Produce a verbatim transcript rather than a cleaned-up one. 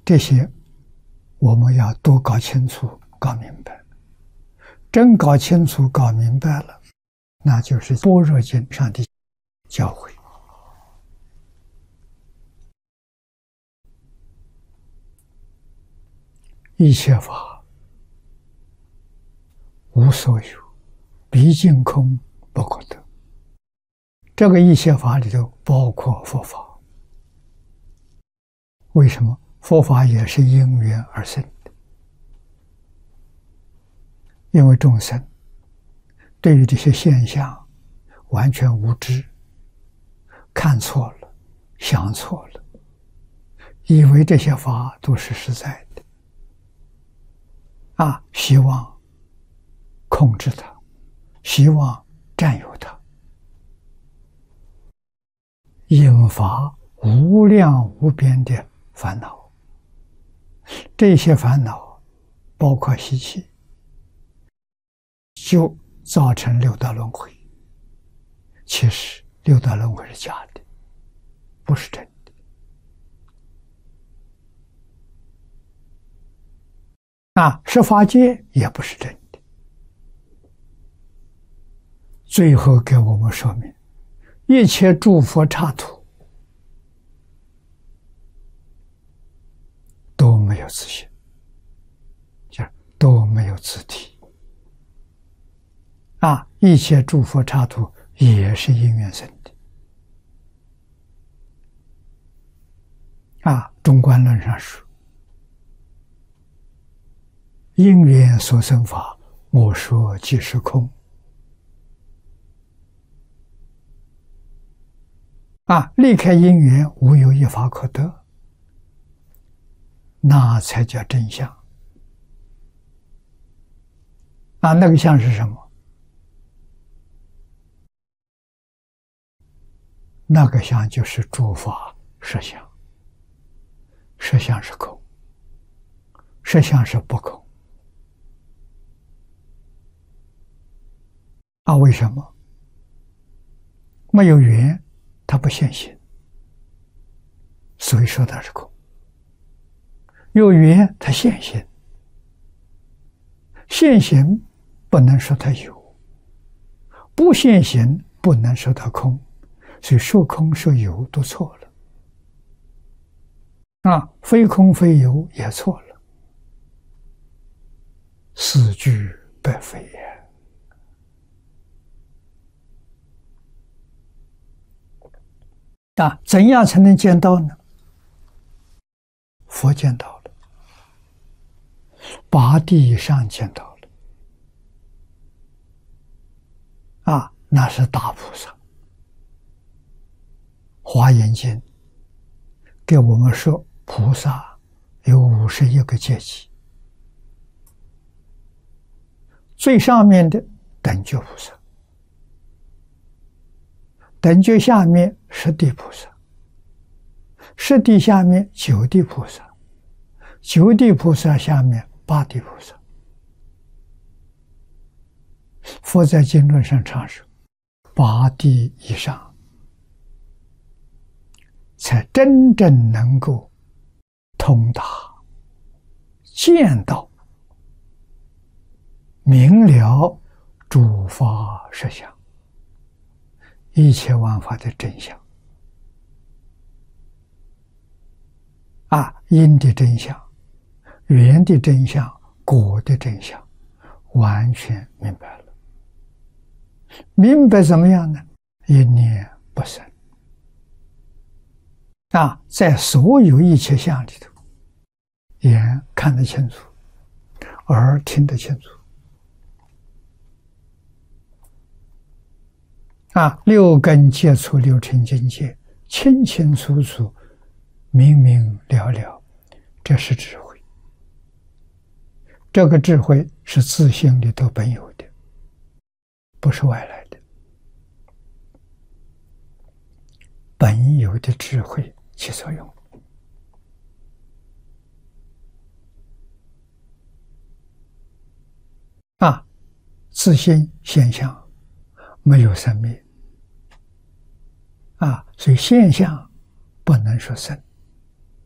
这些我们要多搞清楚、搞明白。真搞清楚、搞明白了，那就是般若经上的教诲。一切法无所有，毕竟空不可得。这个一切法里头包括佛法。为什么？佛法也是因缘而生的。因为众生对于这些现象完全无知，看错了，想错了，以为这些法都是实在的，啊，希望控制它，希望占有它，引发无量无边的烦恼。这些烦恼包括习气，就造成六道轮回。其实六道轮回是假的，不是真的。啊，十法界也不是真的。最后给我们说明，一切诸佛刹土都没有自性，就是都没有自体。啊，一切诸佛刹土也是因缘生的。啊，中观论上说，因缘所生法，我说即是空。啊，离开因缘，无有一法可得，那才叫真相。啊，那个相是什么？那个相就是诸法实相。实相是空，实相是不空。啊，为什么？没有缘，它不现行，所以说它是空。有缘，它现行，现行不能说它有，不现行不能说它空，所以说空说有都错了。啊，非空非有也错了，此句百非也。啊，怎样才能见到呢？佛见到了，八地以上见到了。啊，那是大菩萨。华严经给我们说，菩萨有五十一个阶级，最上面的等觉菩萨，等觉下面十地菩萨，十地下面九地菩萨，九地菩萨下面八地菩萨。佛在经论上常说，八地以上才真正能够通达、见到、明了诸法实相，一切万法的真相。啊，因的真相、缘的真相、果的真相，完全明白了。明白怎么样呢？一念不生。啊，在所有一切相里头，眼看得清楚，耳听得清楚，啊，六根接触六尘境界，清清楚楚，明明了了，这是智慧。这个智慧是自性里头本有的，不是外来的。本有的智慧起作用。啊，自性现象没有生灭。啊，所以现象不能说生，